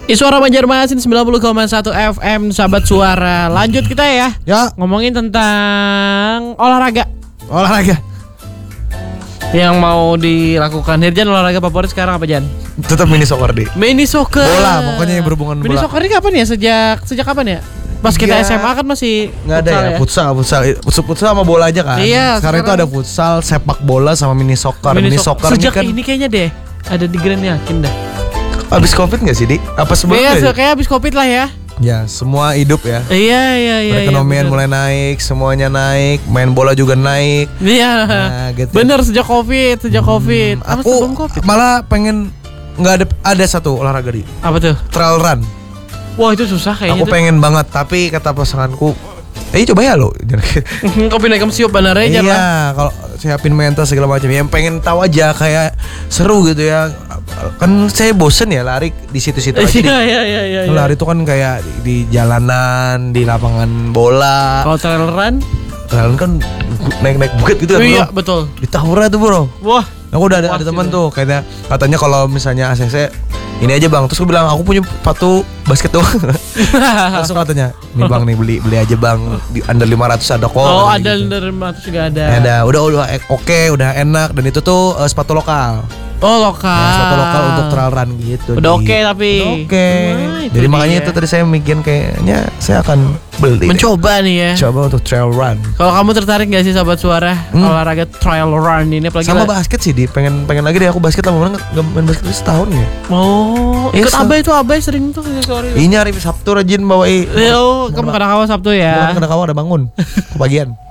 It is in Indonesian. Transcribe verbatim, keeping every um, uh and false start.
Suara Banjarmasin sembilan puluh koma satu F M, sahabat suara. Lanjut kita ya. Ya. Ngomongin tentang olahraga. Olahraga. Yang mau dilakukan Hirjan, olahraga favorit sekarang apa, Jan? Tetap mini soccer deh. Mini soccer. Bola, pokoknya yang berhubungan Mini bola. soccer ini kapan ya? Sejak sejak kapan ya? Pas kita Ya, S M A kan masih nggak ada ya, futsal, futsal, futsal, futsal sama bola aja kan. Iya, sekarang, sekarang itu ada futsal, sepak bola sama mini soccer. Mini, Mini soccer, soccer sejak ini kan ini kayaknya deh ada di Grand Yakin dah. abis covid nggak sih, Di? Apa sebelumnya? Iya, ya? kayak habis Covid lah ya. Ya, semua hidup ya. Iya, iya, iya. Perekonomian iya, mulai naik, semuanya naik, main bola juga naik. Iya. Nah, gitu. Bener, sejak Covid, sejak Covid. Apa Aku sebelum Covid? malah pengen nggak ada ada satu olahraga di Apa tuh? trail run. Wah, itu susah kayaknya. Aku tuh. pengen banget, tapi kata pasanganku, eh coba ya lo. Kopi naik siup bener aja lah. Iya, kalau siapin mental segala macam. Yang pengen tahu aja kayak seru gitu ya. Kan saya bosen ya lari di situ-situ aja. Iya, iya, iya, iya. Di. Lari itu kan kayak di, di jalanan, di lapangan bola. Kalau trail run, Trail kan naik-naik bukit gitu kan, iya, bro. betul. Di Tahura tuh, bro. Wah, Aku udah ada, Wah, ada teman sih, tuh katanya katanya kalau misalnya A C C ini aja bang, terus aku bilang aku punya sepatu basket doang. Langsung katanya, nih bang nih beli beli aja bang, di under lima ratus ada kok. oh, katanya ada gitu. under lima ratus juga ada. Ada, udah udah eh, oke, udah enak dan itu tuh eh, sepatu lokal. Oh, lokal. Ya, sepatu lokal untuk trail run gitu. Udah Di. oke tapi. Udah Oke. Wah, itu Jadi makanya dia. itu tadi saya mikir kayaknya saya akan beli. Mencoba nih ya. Coba untuk trail run. Kalau kamu tertarik gak sih sahabat suara Hmm. olahraga trail run ini apalagi Sama lah- basket sih, di pengen pengen lagi deh aku basket lama banget nggak main basket itu setahun ya. Oh, Iya, ikut so- Abai tuh Abai sering tuh sorry. Ini hari Sabtu rajin bawa i. Oh, kamu kadang-kadang Sabtu ya. Kadang-kadang ada bangun kepagian.